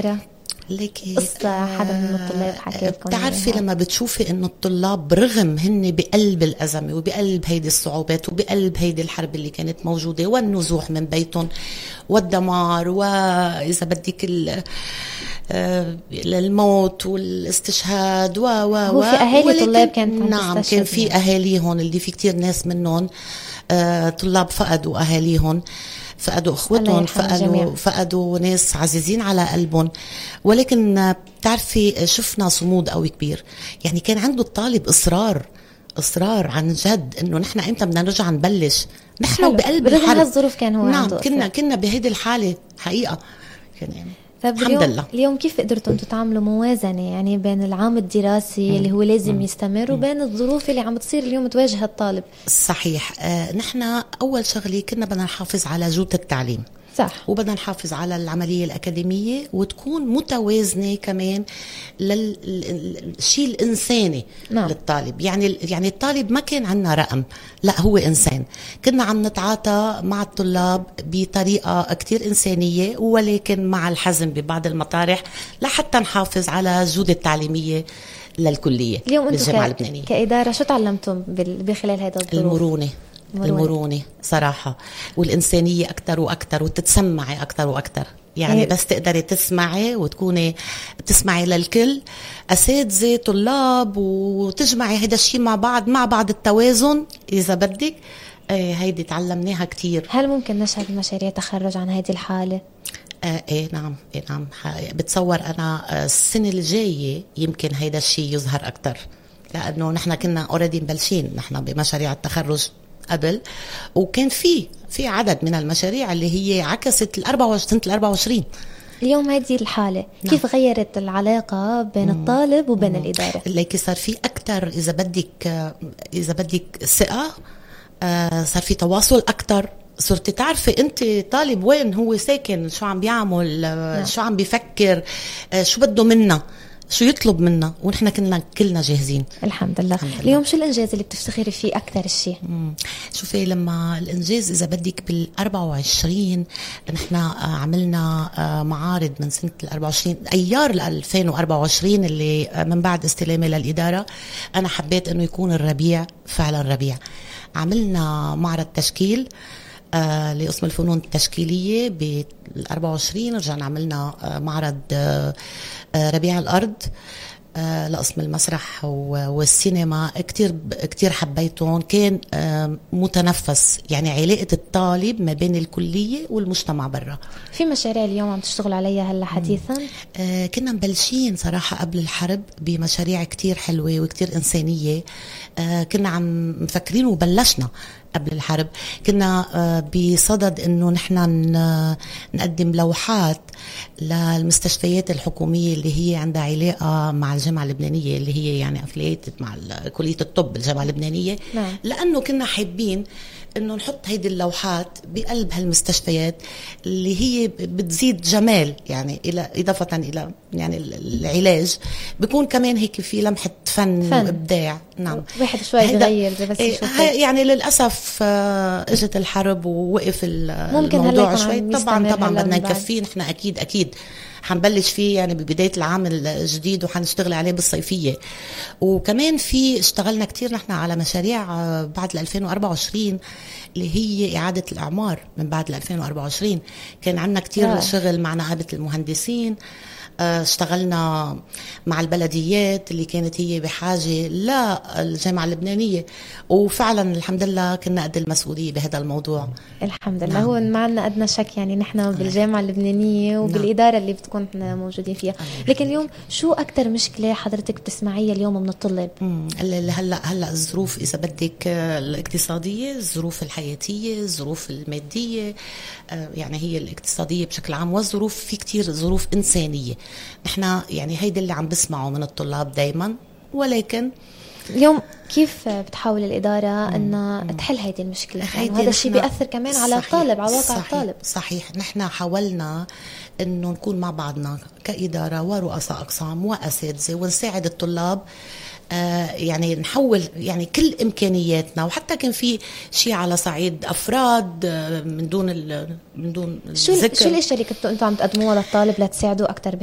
ذكرى لكن قصة حدا من الطلاب حكى لكم؟ بتعرفي لما بتشوفي انه الطلاب برغم هن بقلب الأزمة وبقلب هيدي الصعوبات وبقلب هيدي الحرب اللي كانت موجودة والنزوح من بيتهم والدمار وإذا بدك الموت والاستشهاد هو في أهالي طلاب كانت نعم كان في أهاليهم اللي في كتير ناس منهم طلاب فقدوا أهاليهم، فقدوا اخوتهم، فقدوا ناس عزيزين على قلبهم. ولكن بتعرفي شفنا صمود قوي كبير، يعني كان عنده الطالب اصرار عن جد انه نحن امتى بدنا نرجع نبلش نحن وبقلب الحرب. هالظروف كان هو نعم كنا بهيدي الحالة حقيقة يعني. الحمد لله. اليوم كيف قدرتوا تعملوا موازنة يعني بين العام الدراسي اللي هو لازم يستمر وبين الظروف اللي عم تصير اليوم تواجه الطالب؟ صحيح. نحن أول شغلة كنا بدنا نحافظ على جودة التعليم، صح، وبدنا نحافظ على العملية الأكاديمية وتكون متوازنة كمان للشيء الإنساني. نعم. للطالب، يعني الطالب ما كان عنا رقم، لا هو إنسان. كنا عم نتعاطى مع الطلاب بطريقة كتير إنسانية ولكن مع الحزم ببعض المطارح لحتى نحافظ على الجودة التعليمية للكلية. اليوم أنتم كإدارة شو تعلمتم بخلال هذا الظروف؟ المرونة صراحة، والإنسانية أكتر وأكتر، وتتسمعي أكتر وأكتر. يعني بس تقدري تسمعي وتكوني تسمعي للكل، أساتذة طلاب، وتجمعي هيدا الشيء مع بعض التوازن إذا بدك. هيدي تعلمناها كتير. هل ممكن نشهد مشاريع تخرج عن هذه الحالة؟ نعم بتصور أنا السنة الجاية يمكن هيدا الشيء يظهر أكتر، لأنه نحن كنا أوريدي مبلشين نحن بمشاريع التخرج قبل، وكان في عدد من المشاريع اللي هي عكست سنة 24. اليوم هذه الحالة نعم. كيف غيرت العلاقة بين الطالب وبين الإدارة؟ اللي صار في أكتر إذا بدك ثقة، صار في تواصل أكتر. صرتي تعرفي أنت طالب وين هو ساكن، شو عم بيعمل، نعم. شو عم بيفكر، شو بده منا، شو يطلب منا، ونحن كنا كلنا جاهزين. الحمد لله. اليوم شو الإنجاز اللي بتفتخري فيه أكتر الشيء؟ شوفي لما الإنجاز إذا بدك بال24 نحن عملنا معارض من سنة 24 أيار 2024 اللي من بعد استلامي للإدارة. أنا حبيت أنه يكون الربيع فعلا ربيع. عملنا معرض تشكيل لقسم الفنون التشكيلية بال24. رجعنا عملنا معرض ربيع الأرض لقسم المسرح والسينما. كتير حبيتهم. كان متنفس، يعني علاقة الطالب ما بين الكلية والمجتمع برا. في مشاريع اليوم عم تشتغل عليها هلا حديثا؟ كنا مبلشين صراحة قبل الحرب بمشاريع كتير حلوة وكتير إنسانية. كنا عم مفكرين وبلشنا قبل الحرب. كنا بصدد انه نحن نقدم لوحات للمستشفيات الحكومية اللي هي عندها علاقة مع الجامعة اللبنانية، اللي هي يعني افليتد مع كلية الطب الجامعة اللبنانية. نعم. لانه كنا حابين انه نحط هيدي اللوحات بقلب هالمستشفيات اللي هي بتزيد جمال، يعني الى اضافة الى يعني العلاج بيكون كمان هيك في لمحة فن وابداع. نعم. واحد شوي يغير بس يعني للاسف اجت الحرب ووقف الموضوع شوي. طبعا بدنا نكفيه. نحن اكيد حنبلش فيه يعني ببداية العام الجديد وحنشتغل عليه بالصيفية. وكمان اشتغلنا كتير نحن على مشاريع بعد 2024 اللي هي إعادة الأعمار من بعد 2024. كان عندنا كتير شغل مع نقابة المهندسين. اشتغلنا مع البلديات اللي كانت هي بحاجة للجامعة اللبنانية، وفعلا الحمد لله كنا قد المسؤولية بهذا الموضوع. الحمد لله. هو ما عندنا أدنى شك، يعني نحن بالجامعة اللبنانية وبالإدارة اللي بتكون احنا موجودين فيها. لكن اليوم شو أكتر مشكلة حضرتك بتسمعيها اليوم من الطلاب؟ هلا الظروف إذا بدك الاقتصادية، الظروف الحياتية، الظروف المادية، يعني هي الاقتصادية بشكل عام، والظروف في كتير ظروف إنسانية. نحن يعني هيدا اللي عم بسمعه من الطلاب دايما. ولكن اليوم كيف بتحاول الإدارة أن تحل هيدي المشكلة؟ يعني هذا الشيء بيأثر كمان على الطالب، على واقع الطالب. صحيح. نحن حاولنا أنه نكون مع بعضنا كإدارة ورؤساء أقسام وأساتذة ونساعد الطلاب، يعني نحول يعني كل إمكانياتنا. وحتى كان في شيء على صعيد أفراد من دون الذكر. شو الاشياء اللي كنتوا أنتوا عم تقدموها للطالب لتساعدوا أكتر